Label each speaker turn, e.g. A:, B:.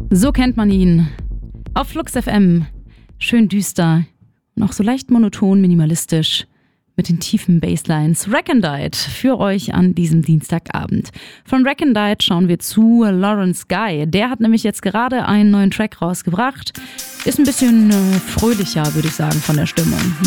A: So kennt man ihn. Auf Flux FM. Schön düster, noch so leicht monoton, minimalistisch, mit den tiefen Basslines. Recondite für euch an diesem Dienstagabend. Von Recondite schauen wir zu Lawrence Guy. Der hat nämlich jetzt gerade einen neuen Track rausgebracht. Ist ein bisschen fröhlicher, würde ich sagen, von der Stimmung.